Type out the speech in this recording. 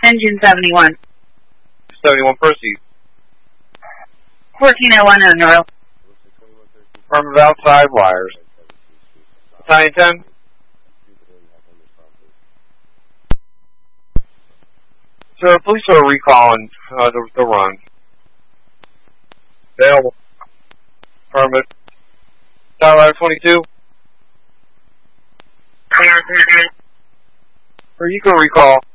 Engine 71. 71, proceed. 1401 on the road. Affirmative outside wires. Battalion 10. Sir, please do a recall on the run. Available. Affirmative. Tower 22. Or you can recall.